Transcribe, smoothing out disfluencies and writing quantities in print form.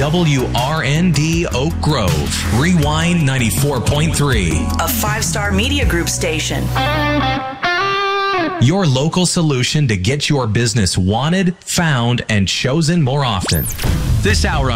WRND Oak Grove, Rewind 94.3. A 5-star media group station. Your local solution to get your business wanted, found, and chosen more often. This hour on